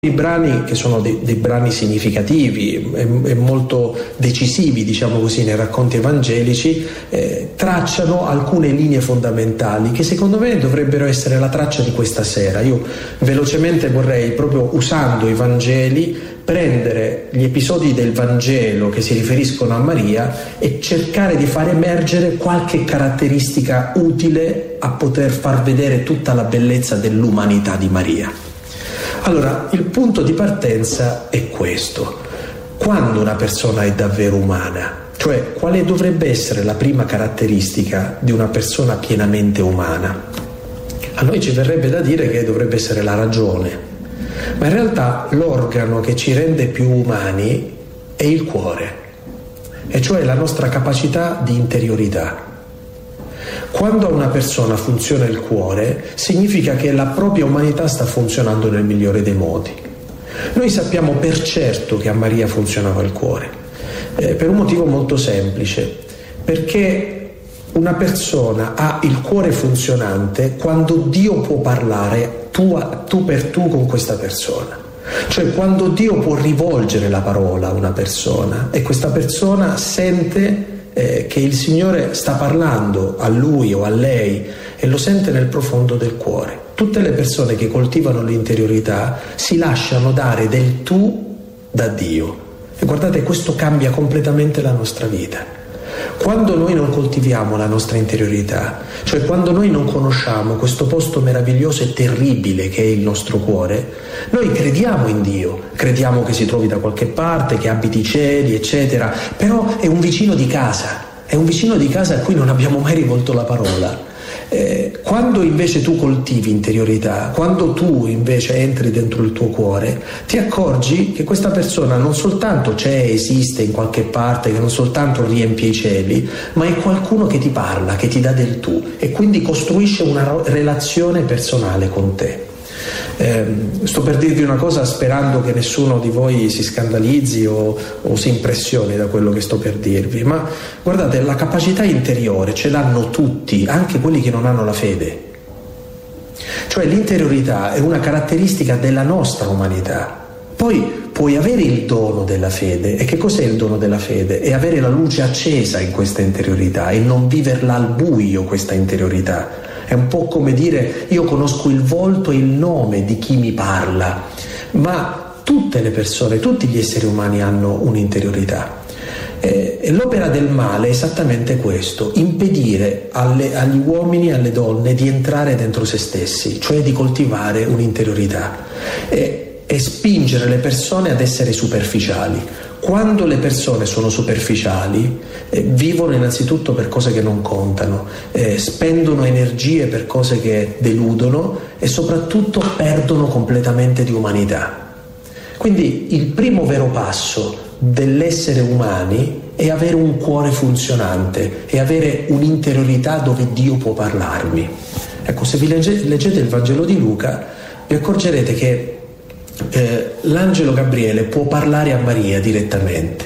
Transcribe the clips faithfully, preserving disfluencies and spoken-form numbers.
I brani, che sono dei, dei brani significativi e, e molto decisivi, diciamo così, nei racconti evangelici, eh, tracciano alcune linee fondamentali che secondo me dovrebbero essere la traccia di questa sera. Io velocemente vorrei, proprio usando i Vangeli, prendere gli episodi del Vangelo che si riferiscono a Maria e cercare di far emergere qualche caratteristica utile a poter far vedere tutta la bellezza dell'umanità di Maria. Allora, il punto di partenza è questo: quando una persona è davvero umana, cioè quale dovrebbe essere la prima caratteristica di una persona pienamente umana? A noi ci verrebbe da dire che dovrebbe essere la ragione, ma in realtà l'organo che ci rende più umani è il cuore, e cioè la nostra capacità di interiorità. Quando a una persona funziona il cuore, significa che la propria umanità sta funzionando nel migliore dei modi. Noi sappiamo per certo che a Maria funzionava il cuore, eh, per un motivo molto semplice, perché una persona ha il cuore funzionante quando Dio può parlare tu, a, tu per tu con questa persona. Cioè quando Dio può rivolgere la parola a una persona e questa persona sente Eh, che il Signore sta parlando a lui o a lei e lo sente nel profondo del cuore. Tutte le persone che coltivano l'interiorità si lasciano dare del tu da Dio, e guardate, questo cambia completamente la nostra vita. Quando noi non coltiviamo la nostra interiorità, cioè quando noi non conosciamo questo posto meraviglioso e terribile che è il nostro cuore, noi crediamo in Dio, crediamo che si trovi da qualche parte, che abiti i cieli, eccetera, però è un vicino di casa, è un vicino di casa a cui non abbiamo mai rivolto la parola. Eh, quando invece tu coltivi interiorità, quando tu invece entri dentro il tuo cuore, ti accorgi che questa persona non soltanto c'è, esiste in qualche parte, che non soltanto riempie i cieli, ma è qualcuno che ti parla, che ti dà del tu, e quindi costruisce una relazione personale con te. Eh, sto per dirvi una cosa sperando che nessuno di voi si scandalizzi o, o si impressioni da quello che sto per dirvi, ma guardate, la capacità interiore ce l'hanno tutti, anche quelli che non hanno la fede. Cioè l'interiorità è una caratteristica della nostra umanità. Poi puoi avere il dono della fede. E che cos'è il dono della fede? È avere la luce accesa in questa interiorità e non viverla al buio, questa interiorità. È un po' come dire: io conosco il volto e il nome di chi mi parla, ma tutte le persone, tutti gli esseri umani hanno un'interiorità. E, e l'opera del male è esattamente questo: impedire alle, agli uomini e alle donne di entrare dentro se stessi, cioè di coltivare un'interiorità, e, e spingere le persone ad essere superficiali. Quando le persone sono superficiali, eh, vivono innanzitutto per cose che non contano, eh, spendono energie per cose che deludono e soprattutto perdono completamente di umanità. Quindi il primo vero passo dell'essere umani è avere un cuore funzionante e avere un'interiorità dove Dio può parlarmi. Ecco, se vi legge, leggete il Vangelo di Luca, vi accorgerete che Eh, l'angelo Gabriele può parlare a Maria direttamente,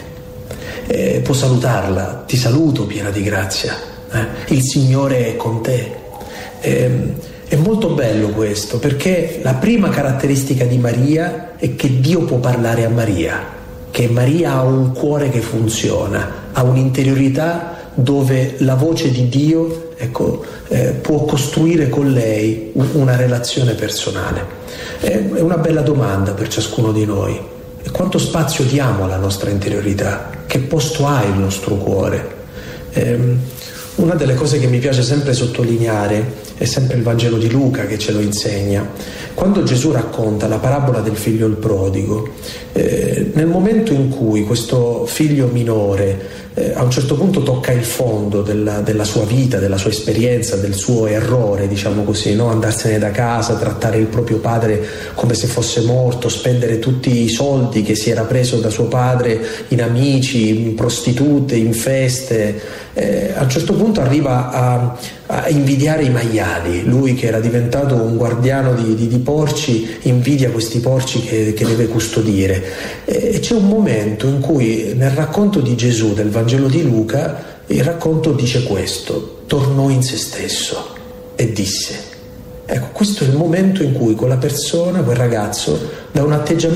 eh, può salutarla: ti saluto piena di grazia, eh, il Signore è con te. Eh, è molto bello questo, perché la prima caratteristica di Maria è che Dio può parlare a Maria, che Maria ha un cuore che funziona, ha un'interiorità dove la voce di Dio, ecco, eh, può costruire con lei una relazione personale. È una bella domanda per ciascuno di noi: e quanto spazio diamo alla nostra interiorità? Che posto ha il nostro cuore? Ehm, una delle cose che mi piace sempre sottolineare è sempre il Vangelo di Luca che ce lo insegna. Quando Gesù racconta la parabola del figlio il prodigo, eh, nel momento in cui questo figlio minore eh, a un certo punto tocca il fondo della, della sua vita, della sua esperienza, del suo errore, diciamo così, no? Andarsene da casa, trattare il proprio padre come se fosse morto, spendere tutti i soldi che si era preso da suo padre in amici, in prostitute, in feste, eh, a un certo punto arriva a, a invidiare i maiali. Lui, che era diventato un guardiano di, di, di porci, invidia questi porci che, che deve custodire. E c'è un momento in cui nel racconto di Gesù del Vangelo di Luca, il racconto dice questo: tornò in se stesso e disse: Ecco, questo è il momento in cui quella persona, quel ragazzo, da un atteggiamento